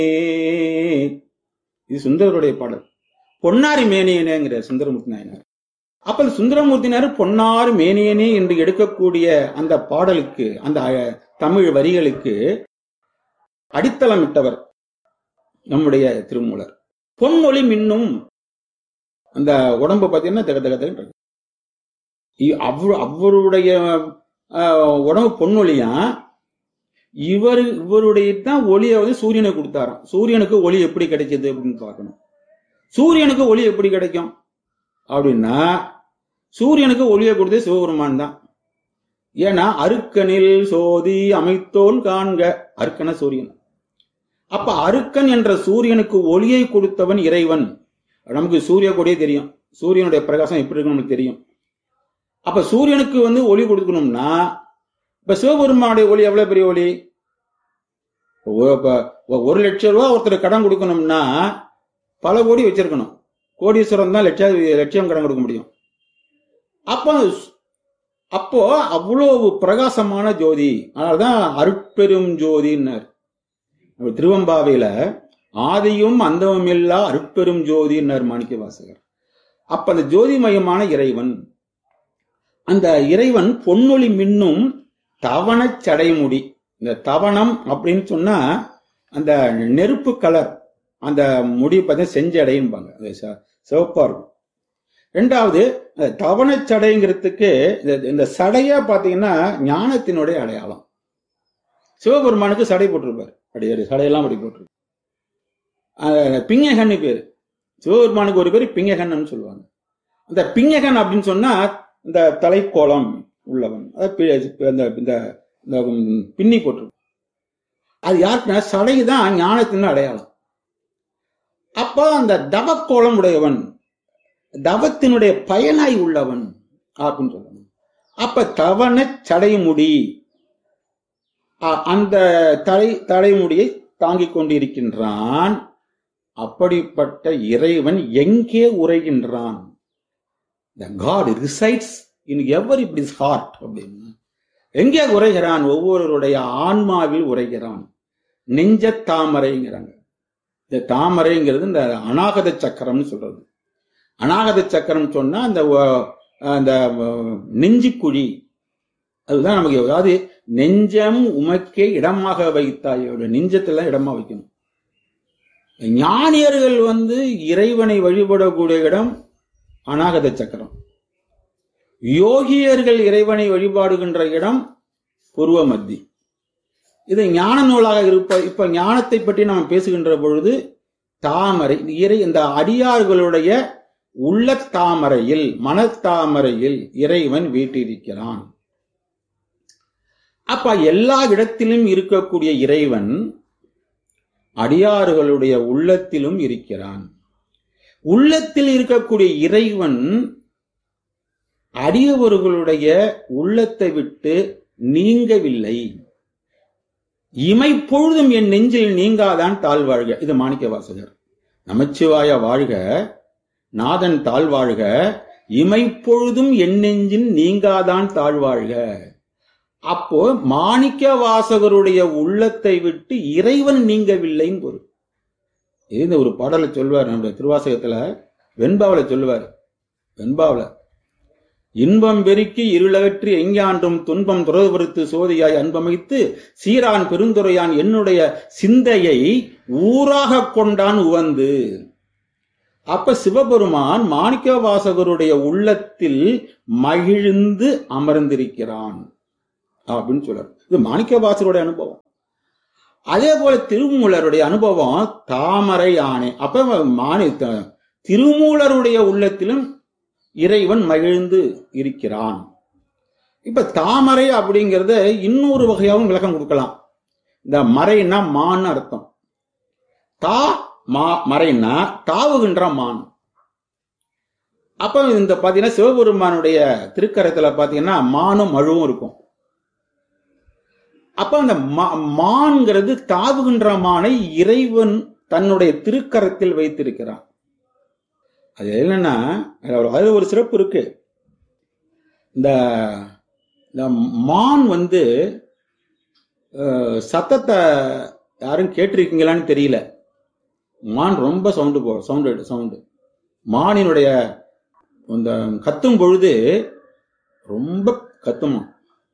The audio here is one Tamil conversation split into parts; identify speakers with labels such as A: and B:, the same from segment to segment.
A: இது சுந்தரருடைய பாடல். பொன்னாரி மேனியனேங்கிற சுந்தரமூர்த்தி நாயனார். அப்ப சுந்தரமூர்த்தி நாயனார் பொன்னாறு மேனியனே என்று எடுக்கக்கூடிய அந்த பாடலுக்கு, அந்த தமிழ் வரிகளுக்கு அடித்தளமிட்டவர் நம்முடைய திருமூலர். பொன்னொளி மின்னும் அந்த உடம்பு பார்த்தீங்கன்னா தகதகதக அவருடைய உடம்பு பொன்னொழியா. இவருடைய தான் ஒளியை வந்து சூரியனை கொடுத்தாராம். சூரியனுக்கு ஒளி எப்படி கிடைச்சது அப்படின்னு பார்க்கணும். சூரியனுக்கு ஒளி எப்படி கிடைக்கும் அப்படின்னா, சூரியனுக்கு ஒளியை கொடுத்தது சிவபெருமான் தான். ஏன்னா அருக்கனில் சோதி அமைத்தோன் காண்க, அருக்கன சூரியன். அப்ப அருக்கன் என்ற சூரியனுக்கு ஒளியை கொடுத்தவன் இறைவன். நமக்கு சூரிய கொடியே தெரியும், சூரியனுடைய பிரகாசம் எப்படி இருக்கு நமக்கு தெரியும். அப்ப சூரியனுக்கு வந்து ஒளி கொடுக்கணும்னா, இப்ப சிவபெருமானுடைய ஒளி எவ்வளவு பெரிய ஒளி? 1 லட்சம் ரூபாய் ஒருத்தர் கடன் கொடுக்கணும்னா பல கோடி வச்சிருக்கணும். கோடீஸ்வரம் தான் லட்சம் கடன் கொடுக்க முடியும். அப்போ அவ்வளவு பிரகாசமான ஜோதி. அதனால்தான் அருட்பெரும் ஜோதின்னார் திருவம்பாவையில. ஆதியும் அந்தமும் இல்லா அருட்பெரும் ஜோதின்னார் மாணிக்க வாசகர். அப்ப அந்த ஜோதிமயமான இறைவன், அந்த இறைவன் பொன்னொளி மின்னும் தவண சடைமுடி. இந்த தவணம் அப்படின்னு சொன்னா அந்த நெருப்பு கலர், அந்த முடி பார்த்தீங்கன்னா செஞ்சடைம்பாங்க, சிவப்பா இருக்கும். 2வது தவண சடைங்கிறதுக்கு இந்த சடையா பாத்தீங்கன்னா ஞானத்தினுடைய அடையாளம். சிவபெருமானுக்கு சடை போட்டிருப்பாரு, அப்படியே சடையெல்லாம் அப்படி போட்டிருப்பாரு. பிங்ககன்னு பேரு. சிவபெருமானுக்கு ஒரு பேரு பிங்ககன்னு சொல்லுவாங்க. அந்த பிங்ககன் அப்படின்னு சொன்னா இந்த தலைக்கோலம் உள்ளவன், பின்னி போட்டிருக்கும். அது யாருக்குன்னா சடைதான் ஞானத்தின் அடையாளம். அப்ப அந்த தவக்கோலம் உடையவன், தவத்தினுடைய பயனாய் உள்ளவன் அப்படின்னு சொல்லணும். அப்ப தவண சடைமுடி, அந்த தலைமுடியை தாங்கிக் கொண்டிருக்கின்றான். அப்படிப்பட்ட இறைவன் எங்கே உரைகின்றான்? The God resides in everybody's heart அப்படின்னு. எங்கே உரைகிறான்? ஒவ்வொருவருடைய ஆன்மாவில் உரைகிறான். நெஞ்ச தாமரைங்கிறாங்க. இந்த தாமரைங்கிறது இந்த அநாகத சக்கரம்னு சொல்றது. அநாகத சக்கரம் சொன்னா அந்த நெஞ்சுக்குழி, அதுதான் நமக்கு. அதாவது நெஞ்சம் உமக்கே இடமாக வைத்தாயோட, நெஞ்சத்துல இடமா வைக்கணும். ஞானியர்கள் வந்து இறைவனை வழிபடக்கூடிய இடம் அநாகத சக்கரம். யோகியர்கள் இறைவனை வழிபாடுகின்ற இடம் பூர்வ மத்தி. இது ஞான நூலாக இப்ப ஞானத்தை பற்றி நாம் பேசுகின்ற பொழுது தாமரை, இந்த அடியார்களுடைய உள்ள தாமரையில், மனத்தாமரையில் இறைவன் வீட்டிருக்கிறான். அப்ப எல்லா இடத்திலும் இருக்கக்கூடிய இறைவன் அடியார்களுடைய உள்ளத்திலும் இருக்கிறான். உள்ளத்தில் இருக்கக்கூடிய இறைவன் அடியவர்களுடைய உள்ளத்தை விட்டு நீங்கவில்லை. இமைப்பொழுதும் என் நெஞ்சில் நீங்காதான் தாழ்வாழ்க. இது மாணிக்க வாசகர். நமச்சிவாய வாழ்க, நாதன் தாழ்வாழ்க, இமைப்பொழுதும் என் நெஞ்சில் நீங்காதான் தாழ்வாழ்க. அப்போ மாணிக்க வாசகருடைய உள்ளத்தை விட்டு இறைவன் நீங்கவில்லைன்னு பொருள். இந்த ஒரு பாடலை சொல்வார் நம்முடைய திருவாசகத்துல, வெண்பாவில சொல்லுவார். வெண்பாவில இன்பம் பெருக்கி இருளகற்றி எங்காண்டும் துன்பம் துறவுபடுத்து சோதியாய் அன்பமைத்து சீரான் பெருந்துரையான் என்னுடைய சிந்தையை ஊராக கொண்டான் உவந்து. அப்ப சிவபெருமான் மாணிக்க வாசகருடைய உள்ளத்தில் மகிழ்ந்து அமர்ந்திருக்கிறான் அப்படின்னு சொல்றார். இது மாணிக்க வாசகருடைய அனுபவம். அதே போல திருமூலருடைய அனுபவம் தாமரை ஆணை. அப்ப திருமூலருடைய உள்ளத்திலும் இறைவன் மகிழ்ந்து இருக்கிறான். இப்ப தாமரை அப்படிங்கறத இன்னொரு வகையாகவும் விளக்கம் கொடுக்கலாம். இந்த மறைன்னா மான் அர்த்தம். மறைன்னா தாவுகின்ற மான். அப்ப இந்த பாத்தீங்கன்னா சிவபெருமானுடைய திருக்கரத்துல பாத்தீங்கன்னா மானும் மழுவும் இருக்கும். அப்ப அந்த மான்கிறது தாவுகின்ற மானை இறைவன் தன்னுடைய திருக்கரத்தில் வைத்திருக்கிறான். அது என்னன்னா, அது ஒரு சிறப்பு இருக்கு. இந்த மான் வந்து சத்தத்தை யாரும் கேட்டிருக்கீங்களான்னு தெரியல. மான் ரொம்ப சவுண்டு. மானினுடைய அந்த கத்தும் பொழுது ரொம்ப கத்துமா.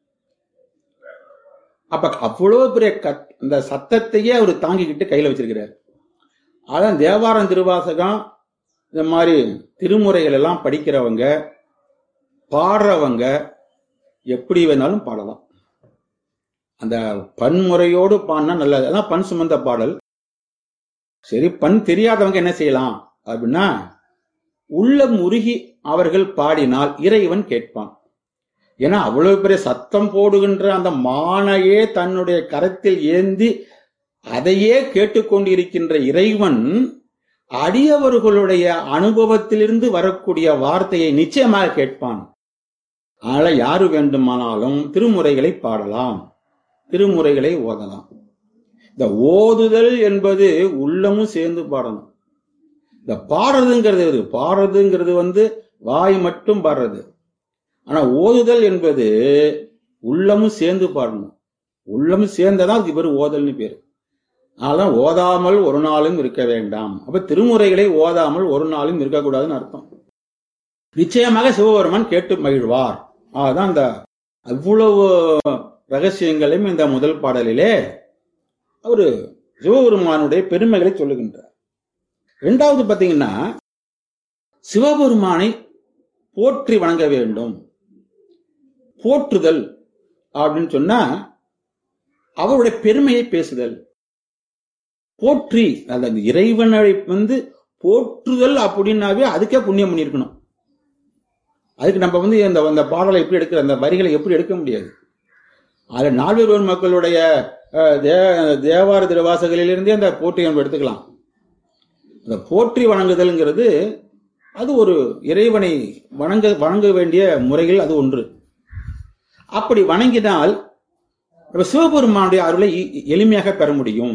A: அப்ப அவ்வளவு பெரிய அந்த சத்தத்தையே அவர் தாங்கிக்கிட்டு கையில வச்சிருக்கிறார். அதான் தேவாரம் திருவாசகம் இந்த மாதிரி திருமுறைகள் எல்லாம் படிக்கிறவங்க பாடுறவங்க எப்படி வேணாலும் பாடலாம். அந்த பன்முறையோடு பாடினா நல்லது. அதான் பண் சுமந்த பாடல். சரி, பண் தெரியாதவங்க என்ன செய்யலாம் அப்படின்னா, உள்ளம் உருகி அவர்கள் பாடினால் இறைவன் கேட்பான். ஏன்னா அவ்வளவு பெரிய சத்தம் போடுகின்ற அந்த மானையே தன்னுடைய கரத்தில் ஏந்தி அதையே கேட்டுக்கொண்டிருக்கின்ற இறைவன் அடியவர்களுடைய அனுபவத்திலிருந்து வரக்கூடிய வார்த்தையை நிச்சயமாக கேட்பான். அதனால யாரு வேண்டுமானாலும் திருமுறைகளை பாடலாம், திருமுறைகளை ஓதலாம். இந்த ஓதுதல் என்பது உள்ளமும் சேர்ந்து பாடணும். இந்த பாடுறதுங்கிறது வாய் மட்டும் பாடுறது. ஆனா ஓதுதல் என்பது உள்ளமும் சேர்ந்து பாடணும். உள்ளமும் சேர்ந்ததான் அதுக்கு பேரு ஓதல்னு பேரு. அதனால ஓதாமல் ஒரு நாளும் இருக்க வேண்டாம். அப்ப திருமுறைகளை ஓதாமல் ஒரு நாளும் இருக்கக்கூடாதுன்னு அர்த்தம். நிச்சயமாக சிவபெருமான் கேட்டு மகிழ்வார். அதுதான் இந்த அவ்வளவு ரகசியங்களையும் இந்த முதல் பாடலிலே அவரு சிவபெருமானுடைய பெருமைகளை சொல்லுகின்றார். இரண்டாவது பாத்தீங்கன்னா, சிவபெருமானை போற்றி வணங்க வேண்டும். போற்றுதல் அப்படின்னு சொன்னா அவருடைய பெருமையை பேசுதல். போற்றி அந்த இறைவனை போற்றுதல் அப்படின்னாவே அதுக்கே புண்ணியம் பண்ணியிருக்கணும். அதுக்கு நம்ம அந்த பாடலை எப்படி எடுக்கிற, அந்த வரிகளை எப்படி எடுக்க முடியாது. அதுல நால்வர் மக்களுடைய தேவார திருவாசகளிலிருந்தே அந்த போற்றி நம்ம எடுத்துக்கலாம். அந்த போற்றி வணங்குதல்ங்கிறது அது ஒரு இறைவனை வணங்க வேண்டிய முறைகள் அது ஒன்று. அப்படி வணங்கினால் சிவபெருமானுடைய அருளை எளிமையாக பெற முடியும்.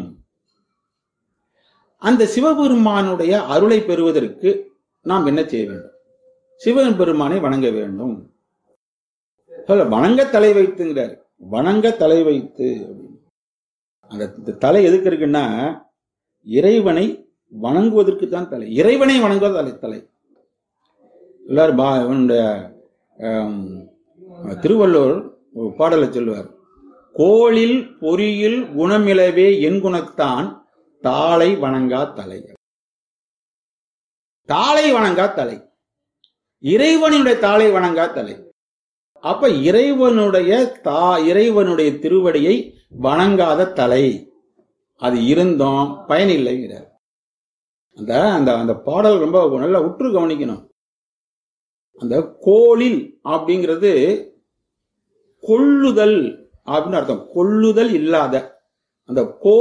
A: அந்த சிவபெருமானுடைய அருளை பெறுவதற்கு நாம் என்ன செய்ய வேண்டும்? சிவபெருமானை வணங்க வேண்டும். வணங்க தலை வைத்துங்கிறார். வணங்க தலை வைத்து. அந்த தலை எதுக்கு இருக்குன்னா, இறைவனை வணங்குவதற்கு தான் தலை. இறைவனை வணங்குவது தலை. எல்லாரும் திருவள்ளுவர் பாடலை சொல்லுவார். கோளில் பொறியில் குணமிலவே என் குணத்தான் தாளை வணங்கா தலை. தாளை வணங்கா தலை, இறைவனுடைய தாளை வணங்கா தலை. அப்ப இறைவனுடைய திருவடியை வணங்காத தலை அது இருந்தும் பயனில்லை. அந்த பாடல் ரொம்ப நல்லா உற்று கவனிக்கணும். அந்த கோளில் அப்படிங்கிறது கொள்ளுதல் அப்படின்னு அர்த்தம். கொள்ளுதல் இல்லாத அந்த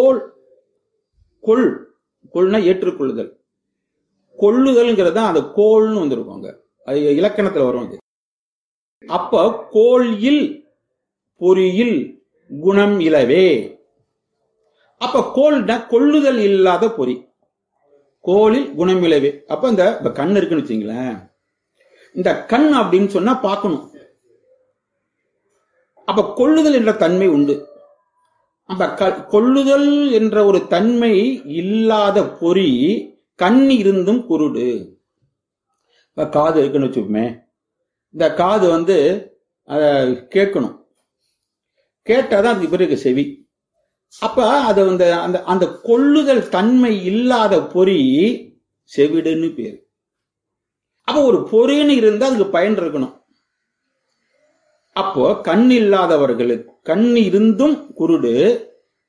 A: கொள்னா ஏற்றுக்கொள்ளுதல். கொள்ளுதல்ங்கிறது அந்த கோள்னு வந்திருப்பாங்க, அது இலக்கணத்துல வரும். அது அப்ப கோளில் பொறியில் குணம் இலவே. அப்ப கோள்னா கொள்ளுதல் இல்லாத பொறி, கோளில் குணம் இலவே. அப்ப இந்த கண் இருக்குன்னு வச்சுங்களேன், இந்த கண் அப்படின்னு சொன்னா பார்க்கணும். அப்ப கொள்ளுதல் என்ற தன்மை உண்டு. அப்ப கொள்ளுதல் என்ற ஒரு தன்மை இல்லாத பொறி கண் இருந்தும் குருடு. காது இருக்குன்னு வச்சுப்போமே, இந்த காது அத கேட்கணும், கேட்டாதான் அதுக்கு பிறகு செவி. அப்ப அது அந்த கொள்ளுதல் தன்மை இல்லாத பொறி செவிடுன்னு பேரு. அப்ப ஒரு பொறின்னு இருந்தா அதுக்கு பயன் இருக்கணும். அப்போ கண் இல்லாதவர்களுக்கு, கண் இருந்தும் குருடு,